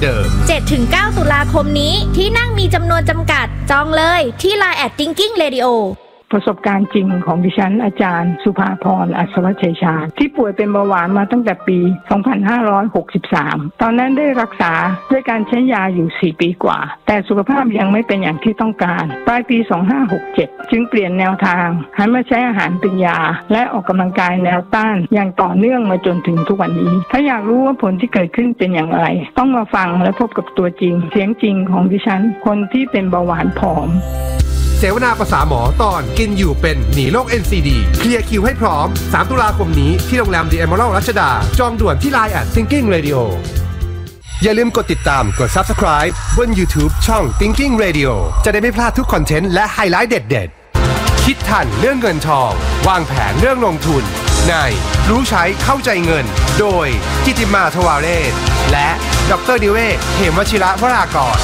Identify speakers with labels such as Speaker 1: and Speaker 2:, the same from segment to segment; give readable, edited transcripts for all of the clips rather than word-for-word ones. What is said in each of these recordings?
Speaker 1: เดิม
Speaker 2: 7-9 ตุลาคมนี้ที่นั่งมีจำนวนจำกัดจองเลยที่ Line @Thinking Radio
Speaker 3: ประสบการณ์จริงของดิฉันอาจารย์สุภาพรอัศวชัยชาญที่ป่วยเป็นเบาหวานมาตั้งแต่ปี 2563 ตอนนั้นได้รักษาด้วยการใช้ยาอยู่4 ปีกว่าแต่สุขภาพยังไม่เป็นอย่างที่ต้องการปลายปี 2567 จึงเปลี่ยนแนวทางหันมาใช้อาหารเป็นยาและออกกำลังกายแนวต้านอย่างต่อเนื่องมาจนถึงทุกวันนี้ถ้าอยากรู้ว่าผลที่เกิดขึ้นเป็นอย่างไรต้องมาฟังและพบกับตัวจริงเสียงจริงของดิฉันคนที่เป็นเบาหวานผอม
Speaker 1: เสวนาภาษาหมอตอนกินอยู่เป็นหนีโรค NCD เคลียร์คิวให้พร้อม3 ตุลาคมนี้ที่โรงแรม The Emerald รัชดาจองด่วนที่ Line @Thinking Radio อย่าลืมกดติดตามกด Subscribe บน YouTube ช่อง Thinking Radio จะได้ไม่พลาดทุกคอนเทนต์และไฮไลท์เด็ดๆคิดทันเรื่องเงินทองวางแผนเรื่องลงทุนในรู้ใช้เข้าใจเงินโดยกิติมาทวาเรศและดร.ดิเวศ เหมวชิระวรากร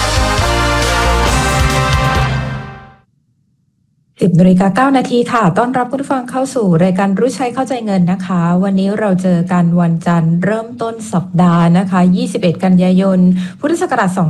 Speaker 4: 10:09 นาทีค่ะต้อนรับผู้ฟังเข้าสู่รายการรู้ใช้เข้าใจเงินนะคะวันนี้เราเจอกันวันจันทร์เริ่มต้นสัปดาห์นะคะ21 กันยายนพุทธศักราช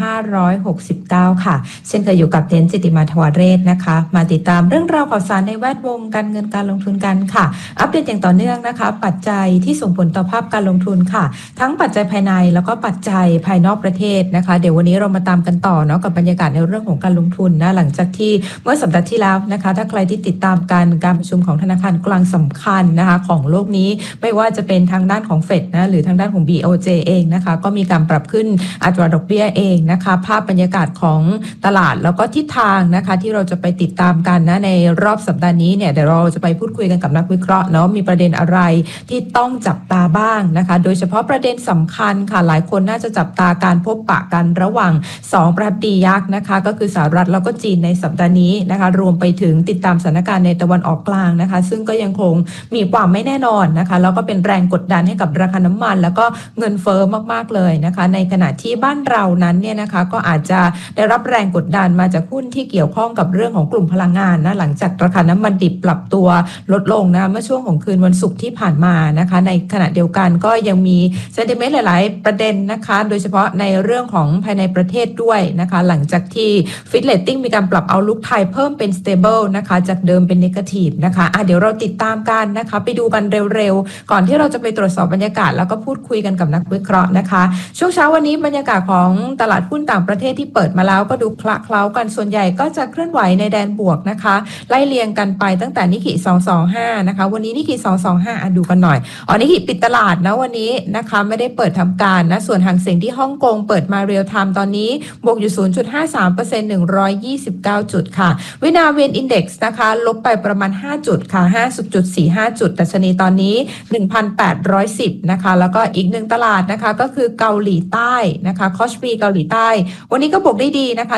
Speaker 4: 2569ค่ะเช่นเคยอยู่กับเทนจิติมาทวาเรศนะคะมาติดตามเรื่องราวข่าวสารในแวดวงการเงินการลงทุนกันค่ะอัปเดตอย่างต่อเนื่องนะคะปัจจัยที่ส่งผลต่อภาพการลงทุนค่ะทั้งปัจจัยภายในแล้วก็ปัจจัยภายนอกประเทศนะคะเดี๋ยววันนี้เรามาตามกันต่อเนาะกับบรรยากาศในเรื่องของการลงทุนนะหลังจากที่เมื่อสัปดาห์ที่แล้วนะคะถ้าใครที่ติดตามการประชุมของธนาคารกลางสำคัญนะคะของโลกนี้ไม่ว่าจะเป็นทางด้านของเฟดนะหรือทางด้านของ BOJ เองนะคะก็มีการปรับขึ้นอัตราดอกเบี้ยเองนะคะภาพบรรยากาศของตลาดแล้วก็ทิศทางนะคะที่เราจะไปติดตามกันนะในรอบสัปดาห์นี้เนี่ยเดี๋ยวเราจะไปพูดคุยกันกับนักวิเคราะห์เนาะมีประเด็นอะไรที่ต้องจับตาบ้างนะคะโดยเฉพาะประเด็นสำคัญค่ะหลายคนน่าจะจับตาการพบปะกันระหว่าง2ประธานาธิบดียักษ์นะคะก็คือสหรัฐแล้วก็จีนในสัปดาห์นี้นะคะรวมไปถึงติดตามสถานการณ์ในตะวันออกกลางนะคะซึ่งก็ยังคงมีความไม่แน่นอนนะคะแล้วก็เป็นแรงกดดันให้กับราคาน้ำมันแล้วก็เงินเฟ้อมากๆเลยนะคะในขณะที่บ้านเรานั้นเนี่ยนะคะก็อาจจะได้รับแรงกดดันมาจากหุ้นที่เกี่ยวข้องกับเรื่องของกลุ่มพลังงานนะหลังจากราคาน้ำมันดิบปรับตัวลดลงนะเมื่อช่วงของคืนวันศุกร์ที่ผ่านมานะคะในขณะเดียวกันก็ยังมีเซนติเมนต์หลายๆประเด็นนะคะโดยเฉพาะในเรื่องของภายในประเทศด้วยนะคะหลังจากที่ฟิตเรตติ้งมีการปรับเอาลุกไทยเพิ่มเป็น stable นะคะจากเดิมเป็น negative นะคะเดี๋ยวเราติดตามกันนะคะไปดูกันเร็วๆก่อนที่เราจะไปตรวจสอบบรรยากาศแล้วก็พูดคุยกันกับนักวิเคราะห์นะคะช่วงเช้าวันนี้บรรยากาศของตลาดหุ้นต่างประเทศที่เปิดมาแล้วก็ดูคละเคล้ากันส่วนใหญ่ก็จะเคลื่อนไหวในแดนบวกนะคะไล่เรียงกันไปตั้งแต่นิกเกิ225นะคะวันนี้นิกเกิ225ดูกันหน่อยนิกเกิปิดตลาดนะวันนี้นะคะไม่ได้เปิดทำการนะส่วนหางเส็งที่ฮ่องกงเปิดมาเรียลไทม์ตอนนี้บวกอยู่ 0.53% 129 จุดค่ะวินาเวียนอินเด็กซ์นะคะลบไปประมาณ5 จุดค่ะ 50.45 จุดดัชนีตอนนี้ 1,810 นะคะแล้วก็อีกหนึ่งตลาดนะคะก็คือเกาหลีใต้นะคะคอชปีเกาหลีใต้วันนี้ก็บวกได้ดีนะคะ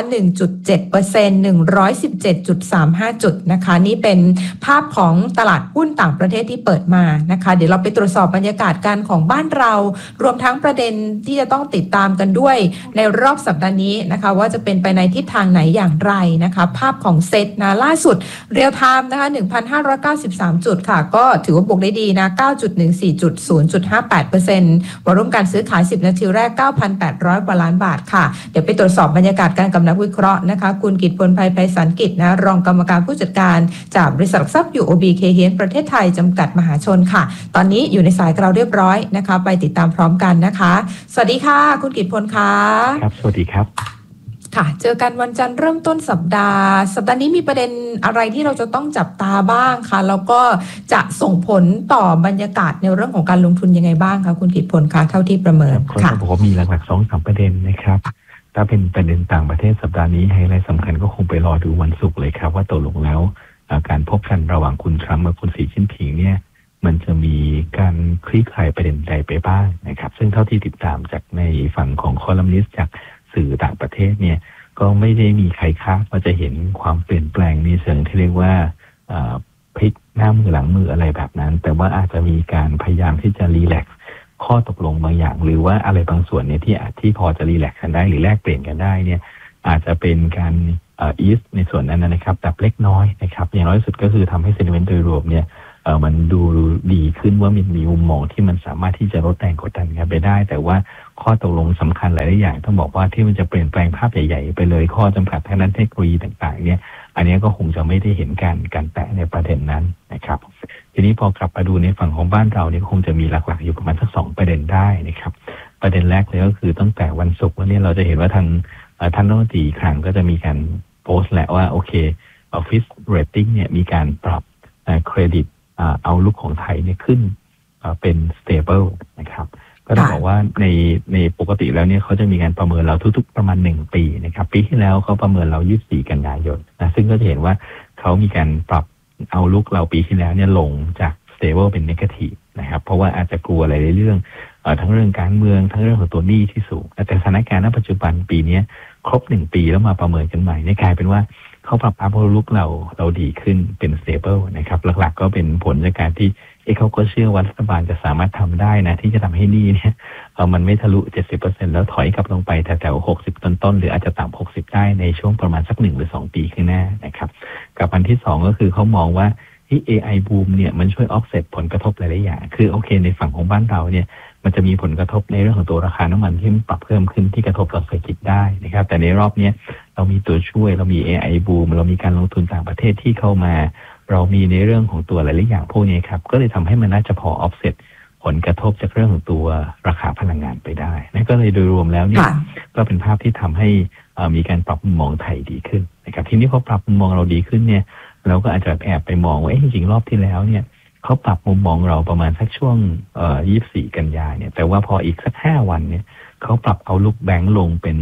Speaker 4: 1.7% 117.35 จุดนะคะนี่เป็นภาพของตลาดหุ้นต่างประเทศที่เปิดมานะคะเดี๋ยวเราไปตรวจสอบบรรยากาศการของบ้านเรารวมทั้งประเด็นที่จะต้องติดตามกันด้วยในรอบสัปดาห์นี้นะคะว่าจะเป็นไปในทิศทางไหนอย่างไรนะคะภาพของเซตนะล่าสุดเรียลไทม์นะคะ 1,593 จุดค่ะก็ถือว่าบวกได้ดีนะ 9.14 จุด 0.58% วอลุ่มการซื้อขาย10นาทีแรก 9,800 กว่าล้านบาทค่ะเดี๋ยวไปตรวจสอบบรรยากาศการกับนักวิเคราะห์นะคะคุณกิตพลไพศาลกิจนะรองกรรมการผู้จัดการจากบริษัทหลักทรัพย์ UOB Kay Hian ประเทศไทยจำกัดมหาชนค่ะตอนนี้อยู่ในสายกับเราเรียบร้อยนะคะไปติดตามพร้อมกันนะคะสวัสดีค่ะคุณกิตพลค่ะ
Speaker 5: ครับสวัสดีครับ
Speaker 4: ค่ะเจอกันวันจันทร์เริ่มต้นสัปดาห์นี้มีประเด็นอะไรที่เราจะต้องจับตาบ้างคะแล้วก็จะส่งผลต่อบรรยากาศในเรื่องของการลงทุนยังไงบ้างคะคุณกิตพลคะเท่าที่ประเมิน
Speaker 5: ค่ะผมมีหลักๆ 2-3 ประเด็นนะครับถ้าเป็นประเด็นต่างประเทศสัปดาห์นี้ไฮไลท์สำคัญก็คงไปรอดูวันศุกร์เลยครับว่าตกลงแล้วการพบกันระหว่างคุณทรัมป์กับคุณสีจิ้นผิงเนี่ยมันจะมีการคลี่คลายประเด็นใดไปบ้างนะครับซึ่งเท่าที่ติดตามจากในฝั่งของคอลัมนิสต์จากสื่อต่างประเทศเนี่ยก็ไม่ได้มีใครคาดว่าจะเห็นความเปลี่ยนแปลงในเชิงที่เรียกว่าพลิกหน้ามือหลังมืออะไรแบบนั้นแต่ว่าอาจจะมีการพยายามที่จะรีแลกซ์ข้อตกลงบางอย่างหรือว่าอะไรบางส่วนเนี่ยที่พอจะรีแลกซ์กันได้หรือแลกเปลี่ยนกันได้เนี่ยอาจจะเป็นการอีสในส่วนนั้นนะครับแต่เล็กน้อยนะครับอย่างน้อยสุดก็คือทำให้เซนติเมนต์โดยรวมเนี่ยมันดูดีขึ้นว่ามีมุมมองที่มันสามารถที่จะลดแรงกดดันกันไปได้แต่ว่าข้อตกลงสำคัญหลายอย่างต้องบอกว่าที่มันจะเปลี่ยนแปลงภาพใหญ่ๆไปเลยข้อจำกัดทางด้านเทคโนโลยีต่างๆเนี่ยอันนี้ก็คงจะไม่ได้เห็นการแตะในประเด็นนั้นนะครับทีนี้พอกลับมาดูในฝั่งของบ้านเราเนี่ยคงจะมีหลักๆอยู่ประมาณสัก2ประเด็นได้นะครับประเด็นแรกเลยก็คือตั้งแต่วันศุกร์วันนี้เราจะเห็นว่าทางท่านรัฐมนตรีคลังก็จะมีการโพสต์แหละว่าโอเคOffice Rating เนี่ยมีการปรับเครดิตเอาลุกของไทยเนี่ยขึ้นเป็น stable นะครับก็ต้องบอกว่าในปกติแล้วเนี่ยเขาจะมีการประเมินเราทุกๆประมาณ1ปีนะครับปีที่แล้วเขาประเมินเรา24กันยายนนะซึ่งก็จะเห็นว่าเขามีการปรับเอาลุกเราปีที่แล้วเนี่ยลงจาก stable เป็น negative นะครับเพราะว่าอาจจะกลัวอะไรในเรื่องทั้งเรื่องการเมืองทั้งเรื่องของตัวหนี้ที่สูงแต่สถานการณ์ณปัจจุบันปีนี้ครบ1ปีแล้วมาประเมินกันใหม่เนี่ยกลายเป็นว่าเขาปรับอัพลุกเราดีขึ้นเป็น stable นะครับหลักๆก็เป็นผลจากการที่เขาก็เชื่อว่ารัฐบาลจะสามารถทำได้นะที่จะทำให้หนี้เนี่ยมันไม่ทะลุ 70% แล้วถอยกลับลงไปแถวๆ60ต้นๆหรืออาจจะต่ำ60ได้ในช่วงประมาณสัก1หรือ2ปีข้างหน้านะครับกับอันที่2ก็คือเขามองว่าที่ AI boom เนี่ยมันช่วย offset ผลกระทบหลายๆอย่างคือโอเคในฝั่งของบ้านเราเนี่ยมันจะมีผลกระทบในเรื่องของตัวราคาน้ำมันที่ปรับเพิ่มขึ้นที่กระทบต่อเศรษฐกิจได้นะครับแต่ในรอบนี้เรามีตัวช่วยเรามี AI boom เรามีการลงทุนต่างประเทศที่เข้ามาเรามีในเรื่องของตัวหลายๆอย่างพวกนี้ครับก็เลยทำให้มันน่าจะพอ offset ผลกระทบจากเรื่องของตัวราคาพลังงานไปได้นั่นก็เลยโดยรวมแล้วเนี่ยก็เป็นภาพที่ทำให้มีการปรับมุมมองไทยดีขึ้นนะครับทีนี้พอปรับมุมมองเราดีขึ้นเนี่ยเราก็อาจจะแอบไปมองว่าจริงๆรอบที่แล้วเนี่ยเขาปรับมุมมองเราประมาณสักช่วง24กันยาเนี่ยแต่ว่าพออีกสัก5วันเนี่ยเขาปรับเอาลุกแบงค์ลงเป็น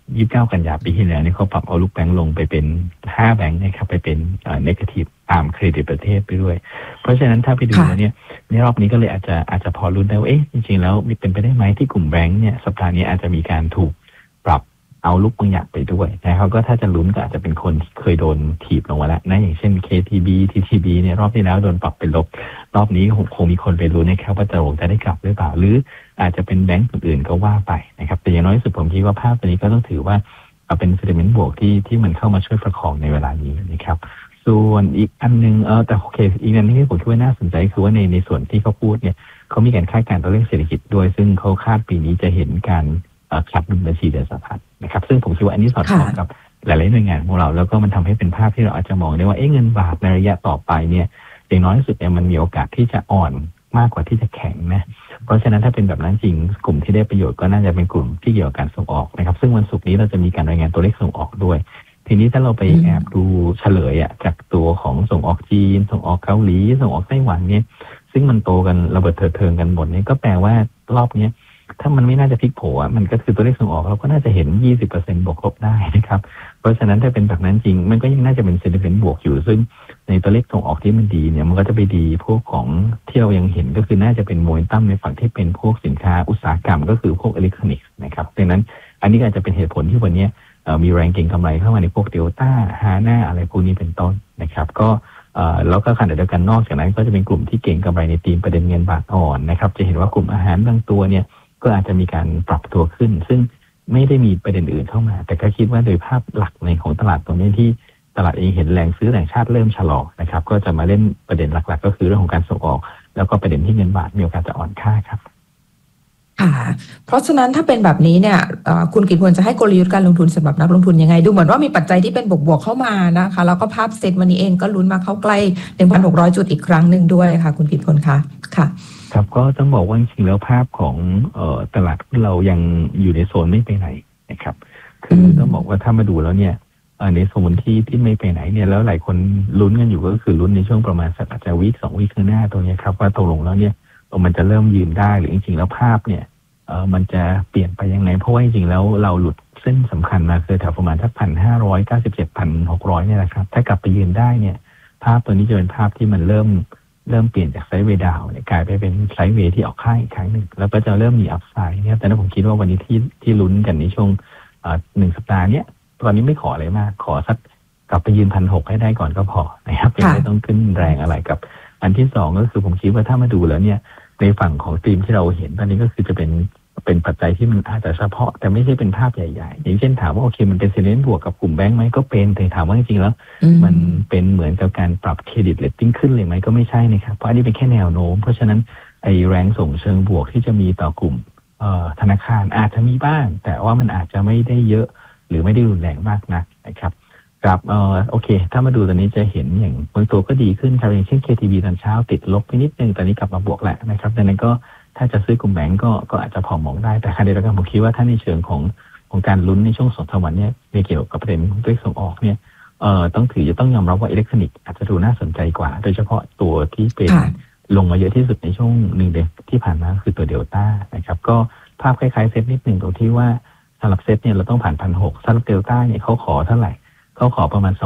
Speaker 5: 29กันยาปีที่แล้วเนี่ยเขาปรับเอาลุกแบงค์ลงไปเป็น5แบงค์นะครับไปเป็นnegative ตามเครดิตประเทศไปด้วยเพราะฉะนั้นถ้าไปดูแล้วเนี่ยในรอบนี้ก็เลยอาจจะพอลุ้นได้ว่าจริงๆแล้วมีเป็นไปได้ไหมที่กลุ่มแบงค์เนี่ยสัปดาห์นี้อาจจะมีการถูกปรับเอาลุกบางอย่างไปด้วยนะครับก็ถ้าจะลุ้นก็อาจจะเป็นคนเคยโดนถีบลงมาแล้วนะอย่างเช่น KTB TTB เนี่ยรอบที่แล้วโดนปรับเป็นลบรอบนี้คงมีคนไปลุ้นนะครับว่าจะได้กลับหรือเปล่าหรืออาจจะเป็นแบงก์อื่นๆก็ว่าไปนะครับแต่อย่างน้อยที่สุดผมคิดว่าภาพตัวนี้ก็ต้องถือว่าเป็น sentiment บวกที่มันเข้ามาช่วยประคองในเวลานี้นะครับส่วนอีกอันนึงแต่โอเคอีกอันนึงที่ผมคิดว่าน่าสนใจคือว่าในส่วนที่เขาพูดเนี่ยเขามีการคาดการณ์ตัวเลขเศรษฐกิจด้วยซึ่งเขาคาดปีนี้จะเห็นการขาดดุลบัญชีเดินสะพัดนะครับซึ่งผมคิดว่าอันนี้สอดคล้องกับหลายๆหน่วยงานของเราแล้วก็มันทำให้เป็นภาพที่เราอาจจะมองได้ว่าเงินบาทในระยะต่อไปเนี่ยอย่างน้อยที่สุดเนี่ยมันมีโอกาสที่จะอ่อนมากกว่าที่จะแข็งนะเพราะฉะนั้นถ้าเป็นแบบนั้นจริงกลุ่มที่ได้ประโยชน์ก็น่าจะเป็นกลุ่มที่เกี่ยวกับการส่งออกนะครับซึ่งวันศุกร์นี้เราจะมีการรายงานตัวเลขส่งออกด้วยทีนี้ถ้าเราไปแอบดูเฉลยจากตัวของส่งออกจีนส่งออกเกาหลีส่งออกไต้หวันเนี่ยซึ่งมันโตกันระเบิดเถิดเทิงกันหมดเนี่ยก็แปลว่ารอบนี้ถ้ามันไม่น่าจะพลิกโผมันก็คือตัวเลขส่งออกเราก็น่าจะเห็น 20% บวกลบได้นะครับเพราะฉะนั้นถ้าเป็นแบบนั้นจริงมันก็ยังน่าจะเป็น sentiment บวกอยู่ซึ่งในตัวเลขส่งออกที่มันดีเนี่ยมันก็จะไปดีพวกของที่เรายังเห็นก็คือน่าจะเป็นโมเมนตัมในฝั่งที่เป็นพวกสินค้าอุตสาหกรรมก็คือพวกอิเล็กทรอนิกส์นะครับดังนั้นอันนี้อาจจะเป็นเหตุผลที่วันนี้มีแรงเก็งกำไรเข้ามาในพวกเดลต้าฮาน่าอะไรพวกนี้เป็นต้นนะครับก็แล้วก็ขณะเดียวกันนอกจากนั้นก็จะเป็นกลุ่มที่เก่งกำไรในธีมประเด็นเงินบาทอ่อนนะครับจะเห็นว่ากลุ่มอาหารบางตัวเนี่ยก็อาจจะมีการปรับตัวขึ้นซึ่งไม่ได้มีประเด็นอื่นเข้ามาแต่ก็คิดว่าโดยภาพหลักในของตลาดตรงนี้ที่ตลาดเองเห็นแรงซื้อต่างชาติเริ่มชะลอนะครับก็จะมาเล่นประเด็นหลักๆก็คือเรื่องของการส่งออกแล้วก็ประเด็นที่เงินบาทมีโอกาสจะอ่อนค่าครับ
Speaker 4: เพราะฉะนั้นถ้าเป็นแบบนี้เนี่ยคุณกิตพลจะให้กลยุทธ์การลงทุนสำหรับนักลงทุนยังไงดูเหมือนว่ามีปัจจัยที่เป็นบวกๆเข้ามานะคะแล้วก็ภาพเซ็ตวันนี้เองก็ลุ้นมาเข้าใกล้ 1,600 จุดอีกครั้งหนึ่งด้วยค่ะคุณกิตพลค่ะ
Speaker 5: ครับก็ต้องบอกว่าจริงๆแล้วภาพของตลาดเรายังอยู่ในโซนไม่ไปไหนนะครับคือต้องบอกว่าถ้ามาดูแล้วเนี่ยในโซนที่ไม่ไปไหนเนี่ยแล้วหลายคนลุ้นกันอยู่ก็คือลุ้นในช่วงประมาณสักอาจจะวีค2วีคข้างหน้าตัวนี้ครับว่าตกลงแล้วเนี่ยมันจะเริ่มยืนได้หรือจริงๆแล้วภาพเนี่ยมันจะเปลี่ยนไปยังไงเพราะว่าจริงๆแล้วเราหลุดเส้นสำคัญมาคือแถวประมาณสัก 1,597-1,600 เนี่ยนะครับถ้ากลับไปยืนได้เนี่ยภาพตัวนี้จะเป็นภาพที่มันเริ่มเปลี่ยนจากไซด์เวย์ดาวน์กลายไปเป็นไซด์เวย์ที่ออกข้างอีกครั้งหนึ่งแล้วก็จะเริ่มมีอัพไซด์เนี่ยแต่ผมคิดว่าวันนี้ที่ลุ้นกันในช่วง1 สัปดาห์เนี้ยตอนนี้ไม่ขออะไรมากขอสักกลับไปยืน 1,600 ให้ได้ก่อนก็พอนะครับไม่ต้องขึ้นแรงอะไรกับอันที่2ก็คือผมคิดว่าถ้ามาดูแล้วเนี่ยในฝั่งของธีมที่เราเห็นตอนนี้ก็คือจะเป็นเป็นปัจจัยที่มันอาจจะเฉพาะแต่ไม่ใช่เป็นภาพใหญ่ๆอย่างเช่นถามว่าโอเคมันเป็นเซนติเมนต์บวกกับกลุ่มแบงก์ไหมก็เป็นแต่ถามว่าจริงๆแล้วมันเป็นเหมือนกับการปรับเครดิตเรตติ้งขึ้นเลยไหมก็ไม่ใช่นะครับเพราะอันนี้เป็นแค่แนวโน้มเพราะฉะนั้นไอ้แรงส่งเชิงบวกที่จะมีต่อกลุ่มธนาคารอาจจะมีบ้างแต่ว่ามันอาจจะไม่ได้เยอะหรือไม่ได้รุนแรงมากนักนะครับกับโอเคถ้ามาดูตอนนี้จะเห็นอย่างบางตัวก็ดีขึ้นครับอย่างเช่น KTB ตอนเช้าติดลบไปนิดนึงตอนนี้กลับมาบวกแล้วนะครับดังนั้นก็ถ้าจะซื้อกลุ่มแบงก์ก็อาจจะพอมองได้แต่ขณะเดียวกันผมคิดว่าถ้าในเชิงของการลุ้นในช่วง2-3 วันเนี่ยในเกี่ยวกับประเด็นเรื่องส่งออกเนี่ยต้องยอมรับว่าอิเล็กทรอนิกส์อาจจะดูน่าสนใจกว่าโดยเฉพาะตัวที่เป็นลงมาเยอะที่สุดในช่วง1 เดือนที่ผ่านมาคือตัวเดลต้านะครับก็ภาพคล้ายๆเซตนิดหนึ่งตรงที่ว่าสำหรับเซตเนี่ยเราต้องผ่าน 1,600 สำหรับเดลต้าเนี่ยเขาขอเท่าไหร่เขาขอประมาณ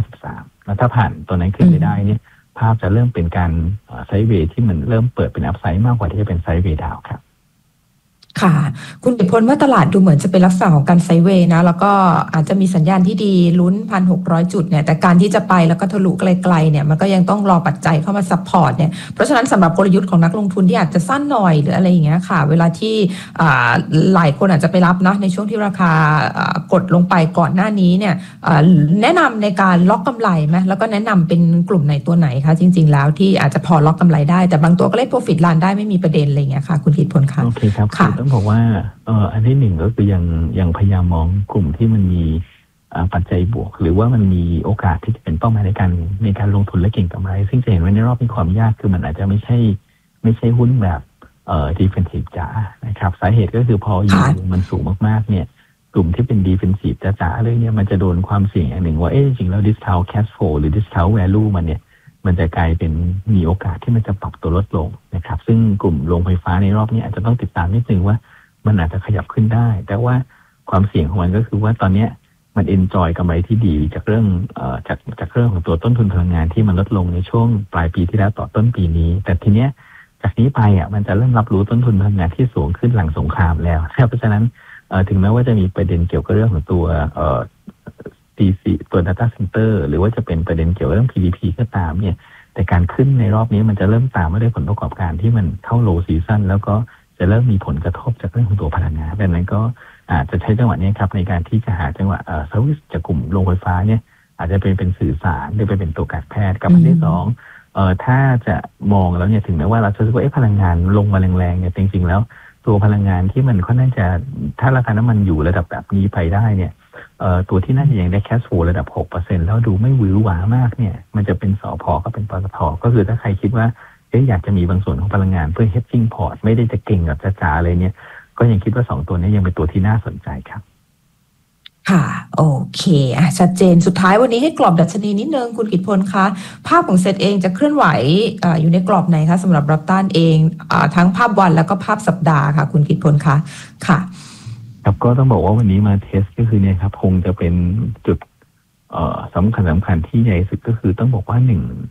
Speaker 5: 253แล้วถ้าผ่านตัวนั้นขึ้นไปได้เนี่ยภาพจะเริ่มเป็นการไซด์เวย์ที่มันเริ่มเปิดเป็นอัพไซด์มากกว่าที่จะเป็นไซด์เวย์ดาวครับ
Speaker 4: ค่ะคุณกิตพลว่าตลาดดูเหมือนจะเป็นลักษณะของการไซด์เวย์นะแล้วก็อาจจะมีสัญญาณที่ดีลุ้น 1,600 จุดเนี่ยแต่การที่จะไปแล้วก็ทะลุไกลๆเนี่ยมันก็ยังต้องรอปัจจัยเข้ามาซัพพอร์ตเนี่ยเพราะฉะนั้นสำหรับกลยุทธ์ของนักลงทุนที่อาจจะสั้นหน่อยหรืออะไรอย่างเงี้ยค่ะเวลาที่หลายคนอาจจะไปรับนะในช่วงที่ราคากดลงไปก่อนหน้านี้เนี่ยแนะนำในการล็อกกำไรไหมแล้วก็แนะนำเป็นกลุ่มไหนตัวไหนคะจริงๆแล้วที่อาจจะพอล็อกกำไรได้แต่บางตัวก็เล่น profit run ได้ไม่มีประเด็นอะไรอย่างเงี้ยค่ะคุณกิตพลคะ
Speaker 5: โอเคครับต้องบอกว่าอันที่หนึ่งก็คือยังพยายามมองกลุ่มที่มันมีปัจจัยบวกหรือว่ามันมีโอกาสที่จะเป็นเป้าหมายในการลงทุนและเก็งกำไรซึ่งจะเห็นว่าในรอบนี้ความยากคือมันอาจจะไม่ใช่หุ้นแบบdefensive จ๋านะครับสาเหตุก็คือพอยิงมันสูงมากๆเนี่ยกลุ่มที่เป็น defensive จ๋าๆเลยเนี่ยมันจะโดนความเสี่ยงอย่างหนึ่งว่าจริงๆแล้ว discount cash flow หรือ discount value มันจะกลายเป็นมีโอกาสที่มันจะปรับตัวลดลงนะครับซึ่งกลุ่มโรงไฟฟ้าในรอบนี้อาจจะต้องติดตามนิดนึงว่ามันอาจจะขยับขึ้นได้แต่ว่าความเสี่ยงของมันก็คือว่าตอนนี้มัน enjoy กำไรที่ดีจากเรื่องจากเรื่องของตัวต้นทุนพลังงานที่มันลดลงในช่วงปลายปีที่แล้วต่อต้นปีนี้แต่ทีเนี้ยจากนี้ไปมันจะเริ่มรับรู้ต้นทุนพลังงานที่สูงขึ้นหลังสงครามแล้วเพราะฉะนั้นถึงแม้ว่าจะมีประเด็นเกี่ยวกับเรื่องของตัวDC ตัว data center หรือว่าจะเป็นประเด็นเกี่ยวกับเรื่อง PDP ก็ตามเนี่ยแต่การขึ้นในรอบนี้มันจะเริ่มตามมาด้วยผลประกอบการที่มันเข้า low season แล้วก็จะเริ่มมีผลกระทบจากเรื่องของตัวพลังงานดังนั้นก็อาจจะใช้จังหวะนี้ครับในการที่จะหาจังหวะเซอร์วิสจากกลุ่มโรงไฟฟ้าเนี่ยอาจจะเป็นสื่อสารหรือเป็นตัวการแพทย์กับอันที่สองถ้าจะมองแล้วเนี่ยถึงแม้ว่าเราจะรู้ว่าพลังงานลงมาแรงๆเนี่ยจริงๆแล้วตัวพลังงานที่มันค่อนข้างจะถ้าราคาน้ำมันอยู่ระดับแบบนี้ไปได้เนี่ยตัวที่น่าจะยังได้แคชโฟลว์ระดับ 6% แล้วดูไม่หวือหวามากเนี่ยมันจะเป็นสผ.ก็เป็นปตท.ก็คือถ้าใครคิดว่าอยากจะมีบางส่วนของพลังงานเพื่อ hedging port ไม่ได้จะเก่งแบบจ๋าๆเลยเนี่ยก็ยังคิดว่า2ตัวนี้ยังเป็นตัวที่น่าสนใจครับ
Speaker 4: ค่ะโอเคชัดเจนสุดท้ายวันนี้ให้กรอบดัชนีนิดนึงคุณกิตพลคะภาพของเซตเองจะเคลื่อนไหวอยู่ในกรอบไหนคะสำหรับรับต้านเองทั้งภาพวันแล้วก็ภาพสัปดาห์ค่ะคุณกิตพลคะค่ะ
Speaker 5: ครับก็ต้องบอกว่าวันนี้มาเทสก็คือเนี่ยครับคงจะเป็นจุดสำคัญที่ใหญ่สุดก็คือต้องบอกว่า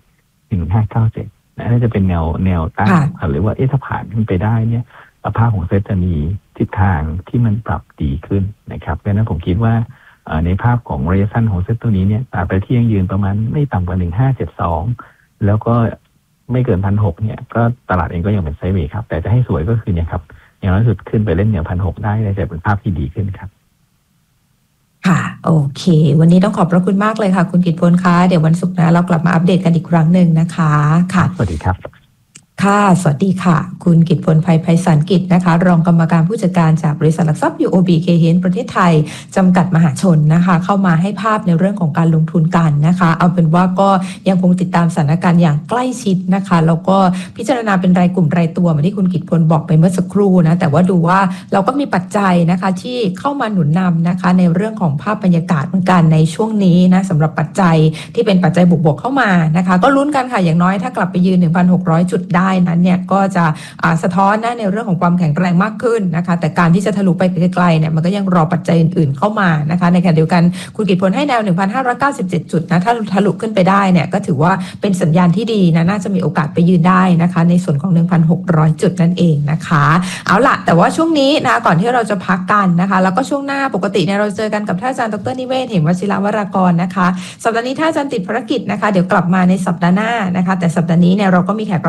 Speaker 5: 1,597น่าจะเป็นแนวต้านหรือว่าถ้าผ่านขึ้นไปได้เนี่ยภาพของเซตจะมีทิศทางที่มันปรับดีขึ้นนะครับเพราะฉะนั้นผมคิดว่าในภาพของระยะสั้นของเซตตัวนี้เนี่ยตราบใดที่ยังยืนประมาณไม่ต่ำกว่า1,572แล้วก็ไม่เกิน 1,600 เนี่ยก็ตลาดเองก็ยังเป็นไซด์เวย์ครับแต่จะให้สวยก็คือเนี่ยครับอย่างน้อยสุดขึ้นไปเล่นเหนือ 1,600 ได้จะเป็นภาพที่ดีขึ้นครับ
Speaker 4: ค่ะโอเควันนี้ต้องขอบพระคุณมากเลยค่ะคุณกิตพลคะเดี๋ยววันศุกร์นะเรากลับมาอัปเดตกันอีกครั้งหนึ่งนะคะค่ะ
Speaker 5: สวัสดีครับ
Speaker 4: ค่ะสวัสดีค่ะคุณกิตพลไพศาลกิจนะคะรองกรรมการผู้จัดการจากบริษัทหลักทรัพย์ UOB Kay Hian ประเทศไทยจำกัดมหาชนนะคะเข้ามาให้ภาพในเรื่องของการลงทุนกันนะคะเอาเป็นว่าก็ยังคงติดตามสถานการณ์อย่างใกล้ชิดนะคะแล้วก็พิจารณาเป็นรายกลุ่มรายตัวเหมือนที่คุณกิตพลบอกไปเมื่อสักครู่นะแต่ว่าดูว่าเราก็มีปัจจัยนะคะที่เข้ามาหนุนนำนะคะในเรื่องของภาพบรรยากาศเหมือนกันในช่วงนี้นะสำหรับปัจจัยที่เป็นปัจจัยบวกๆเข้ามานะคะก็ลุ้นกันค่ะอย่างน้อยถ้ากลับไปยืน 1,600 จุดได้นั้นเนี่ยก็จะสะท้อนนะในเรื่องของความแข็งแกร่งมากขึ้นนะคะแต่การที่จะทะลุไปไกลๆเนี่ยมันก็ยังรอปัจจัยอื่นๆเข้ามานะคะในขณะเดียวกันคุณกิตพลให้แนว 1,597 จุดนะถ้าทะลุขึ้นไปได้เนี่ยก็ถือว่าเป็นสัญญาณที่ดีนะน่าจะมีโอกาสไปยืนได้นะคะในส่วนของ 1,600 จุดนั่นเองนะคะเอาล่ะแต่ว่าช่วงนี้นะก่อนที่เราจะพักกันนะคะแล้วก็ช่วงหน้าปกติเนี่ยเราเจอกันกับท่านอาจารย์ดร.นิเวศน์เหมวชิรวรากรนะคะสัปดาห์นี้ท่านอาจารย์ติดภารกิจนะคะเดี๋ยวกลับมาในสัปดาห์หน้านะคะแต่สัปดาห์นี้เนี่ยเราก็มีแขกรับเชิญพิเศ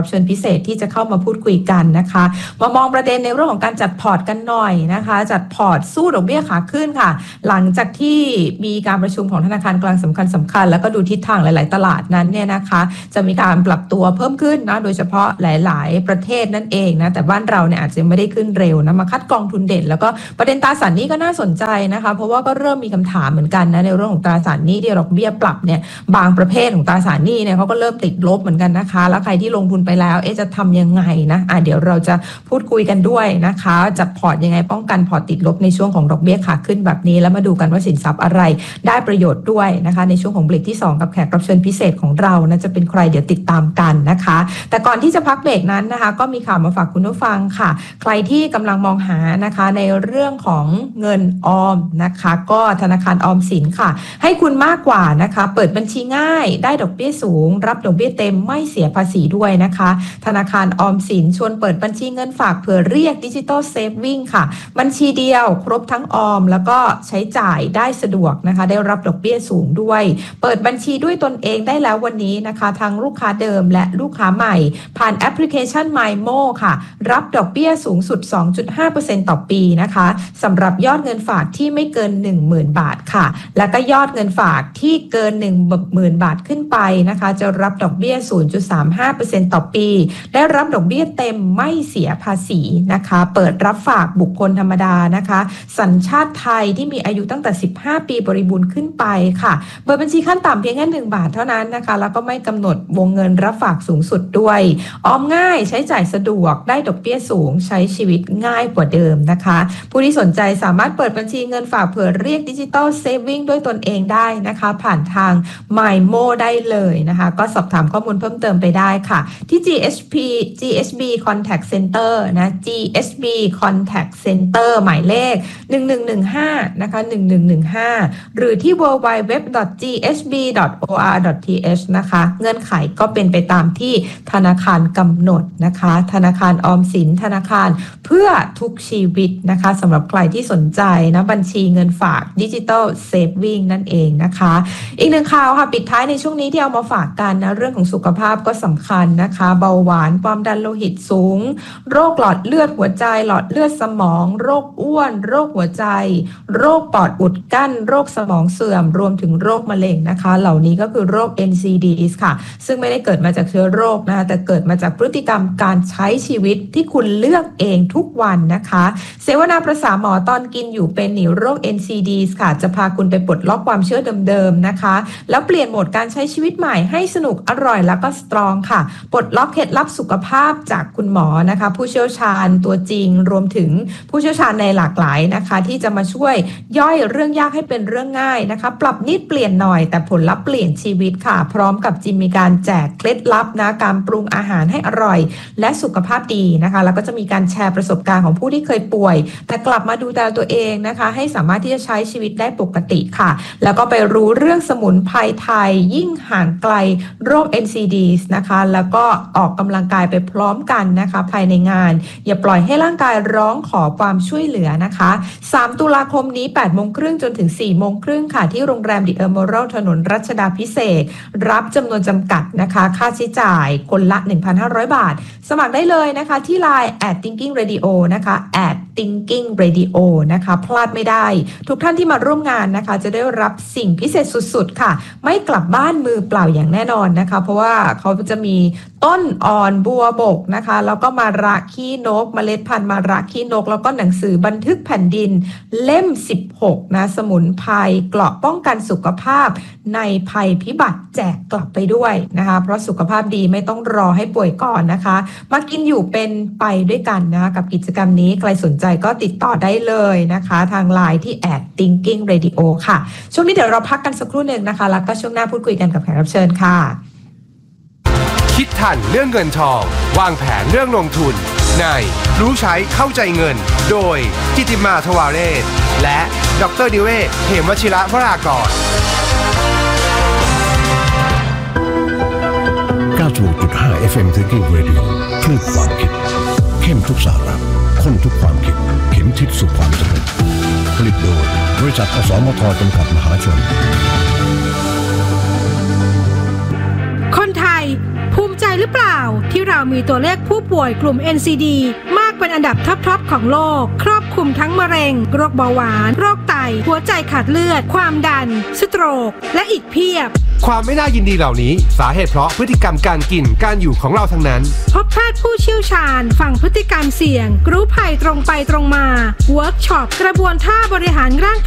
Speaker 4: ษที่จะเข้ามาพูดคุยกันนะคะมามองประเด็นในเรื่องของการจัดพอร์ตกันหน่อยนะคะจัดพอร์ตสู้ดอกเบี้ยขาขึ้นค่ะหลังจากที่มีการประชุมของธนาคารกลางสำคัญแล้วก็ดูทิศทางหลายๆตลาดนั้นเนี่ยนะคะจะมีการปรับตัวเพิ่มขึ้นนะโดยเฉพาะหลายๆประเทศนั่นเองนะแต่บ้านเราเนี่ยอาจจะไม่ได้ขึ้นเร็วนะมาคัดกองทุนเด่นแล้วก็ประเด็นตราสารหนี้ก็น่าสนใจนะคะเพราะว่าก็เริ่มมีคำถามเหมือนกันนะในเรื่องของตราสารหนี้ที่ดอกเบี้ยปรับเนี่ยบางประเภทของตราสารหนี้เนี่ยเขาก็เริ่มติดลบเหมือนกันนะคะแล้วใครที่ลงทุนไปแล้วจะทำยังไงนะเดี๋ยวเราจะพูดคุยกันด้วยนะคะจัดพอร์ตยังไงป้องกันพอร์ตติดลบในช่วงของดอกเบี้ยขาขึ้นแบบนี้แล้วมาดูกันว่าสินทรัพย์อะไรได้ประโยชน์ด้วยนะคะในช่วงของเบรกที่2กับแขกรับเชิญพิเศษของเรานะจะเป็นใครเดี๋ยวติดตามกันนะคะแต่ก่อนที่จะพักเบรกนั้นนะคะก็มีข่าวมาฝากคุณผู้ฟังค่ะใครที่กำลังมองหานะคะในเรื่องของเงินออมนะคะก็ธนาคารออมสินค่ะให้คุณมากกว่านะคะเปิดบัญชีง่ายได้ดอกเบี้ยสูงรับดอกเบี้ยเต็มไม่เสียภาษีด้วยนะคะธนาคารออมสินชวนเปิดบัญชีเงินฝากเผื่อเรียกดิจิตอลเซฟวิ่งค่ะบัญชีเดียวครบทั้งออมแล้วก็ใช้จ่ายได้สะดวกนะคะได้รับดอกเบี้ยสูงด้วยเปิดบัญชีด้วยตนเองได้แล้ววันนี้นะคะทั้งลูกค้าเดิมและลูกค้าใหม่ผ่านแอปพลิเคชัน MyMo ค่ะรับดอกเบี้ยสูงสุด 2.5% ต่อปีนะคะสำหรับยอดเงินฝากที่ไม่เกิน 10,000 บาทค่ะแล้วก็ยอดเงินฝากที่เกิน 10,000 บาทขึ้นไปนะคะจะรับดอกเบี้ย 0.35% ต่อปีได้รับดอกเบี้ยเต็มไม่เสียภาษีนะคะเปิดรับฝากบุคคลธรรมดานะคะสัญชาติไทยที่มีอายุตั้งแต่15 ปีบริบูรณ์ขึ้นไปค่ะเปิดบัญชีขั้นต่ำเพียงแค่1 บาทเท่านั้นนะคะแล้วก็ไม่กำหนดวงเงินรับฝากสูงสุดด้วยออมง่ายใช้จ่ายสะดวกได้ดอกเบี้ยสูงใช้ชีวิตง่ายกว่าเดิมนะคะผู้ที่สนใจสามารถเปิดบัญชีเงินฝากเผื่อเรียกดิจิตอลเซฟวิ่งด้วยตนเองได้นะคะผ่านทาง MyMo ได้เลยนะคะก็สอบถามข้อมูลเพิ่มเติมไปได้ค่ะที่ GSB Contact Center นะ GSB Contact Center หมายเลข1115นะคะ1115หรือที่ www.gsb.or.th นะคะเงื่อนไขก็เป็นไปตามที่ธนาคารกำหนดนะคะธนาคารออมสินธนาคารเพื่อทุกชีวิตนะคะสำหรับใครที่สนใจนะบัญชีเงินฝากดิจิตอลเซฟวิ่งนั่นเองนะคะอีกหนึ่งข่าวค่ะปิดท้ายในช่วงนี้ที่เอามาฝากกันนะเรื่องของสุขภาพก็สำคัญนะคะเบาหวานความดันโลหิตสูงโรคหลอดเลือดหัวใจหลอดเลือดสมองโรคอ้วนโรคหัวใจโรคปอดอุดกั้นโรคสมองเสื่อมรวมถึงโรคมะเร็งนะคะเหล่านี้ก็คือโรค NCDs ค่ะซึ่งไม่ได้เกิดมาจากเชื้อโรคนะคะแต่เกิดมาจากพฤติกรรมการใช้ชีวิตที่คุณเลือกเองทุกวันนะคะเสวนาประสาหมอตอนกินอยู่เป็นหนีโรค NCDs ค่ะจะพาคุณไปปลดล็อกความเชื่อเดิมๆนะคะแล้วเปลี่ยนโหมดการใช้ชีวิตใหม่ให้สนุกอร่อยแล้วก็สตรองค่ะปลดล็อกเคล็ดลับสุขภาพจากคุณหมอนะคะผู้เชี่ยวชาญตัวจริงรวมถึงผู้เชี่ยวชาญในหลากหลายนะคะที่จะมาช่วยย่อยเรื่องยากให้เป็นเรื่องง่ายนะคะปรับนิดเปลี่ยนหน่อยแต่ผลลัพธ์เปลี่ยนชีวิตค่ะพร้อมกับจะมีการแจกเคล็ดลับนะการปรุงอาหารให้อร่อยและสุขภาพดีนะคะแล้วก็จะมีการแชร์ประสบการณ์ของผู้ที่เคยป่วยแต่กลับมาดูแลตัวเองนะคะให้สามารถที่จะใช้ชีวิตได้ปกติค่ะแล้วก็ไปรู้เรื่องสมุนไพรไทยยิ่งห่างไกลโรค NCDs นะคะแล้วก็ออกกำลังกายไปพร้อมกันนะคะภายในงานอย่าปล่อยให้ร่างกายร้องขอความช่วยเหลือนะคะ3 ตุลาคมนี้ 8:30 น.จนถึง 4:30 น.ค่ะที่โรงแรม The Emerald ถนนรัชดาภิเษกรับจำนวนจำกัดนะคะค่าใช้จ่ายคนละ 1,500 บาทสมัครได้เลยนะคะที่ LINE @thinkingradio นะคะ @thinkingradio นะคะพลาดไม่ได้ทุกท่านที่มาร่วมงานนะคะจะได้รับสิ่งพิเศษสุดๆค่ะไม่กลับบ้านมือเปล่าอย่างแน่นอนนะคะเพราะว่าเขาจะมีต้นอ่อนบัวบกนะคะแล้วก็มาระขี้นกเมล็ดพันธุ์มาระขี้นกแล้วก็หนังสือบันทึกแผ่นดินเล่ม16นะสมุนไพรเกราะป้องกันสุขภาพในภัยพิบัติแจกกลับไปด้วยนะคะเพราะสุขภาพดีไม่ต้องรอให้ป่วยก่อนนะคะมากินอยู่เป็นไปด้วยกันนะกับกิจกรรมนี้ใครสนใจก็ติดต่อได้เลยนะคะทาง LINE ที่ @thinkingradio ค่ะช่วงนี้เดี๋ยวเราพักกันสักครู่หนึ่งนะคะแล้วก็ช่วงหน้าพูดคุยกันกับแขกรับเชิญค่ะ
Speaker 1: คิดทันเรื่องเงินทองวางแผนเรื่องลงทุนในรู้ใช้เข้าใจเงินโดยกิติมาทวาเรศและดร.ดิเวศเหมวชิระวรากร
Speaker 6: 96.5 FM Thinking Radio คลื่นความคิดเข้มทุกสาระข้นทุกความคิดเข็มทิศสู่ความสำเร็จผลิตโดยบริษัทอสมทจำกัดมหาชน
Speaker 7: คนไทยภูมิใจหรือเปล่าที่เรามีตัวเลขผู้ป่วยกลุ่ม NCD มากเป็นอันดับท็อปของโลกครอบคลุมทั้งมะเร็งโรคเบาหวานโรคไตหัวใจขาดเลือดความดันสโตรกและอีกเพียบ
Speaker 1: ความไม่น่ายินดีเหล่านี้สาเหตุเพราะพฤติกรรมการกินการอยู่ของเราทั้งนั้น
Speaker 7: พบแพทย์ผู้เชี่ยวชาญฟังพฤติกรรมเสี่ยงรู้ภัยตรงไปตรงมาเวิร์กช็อปกระบวนท่าบริหารร่าง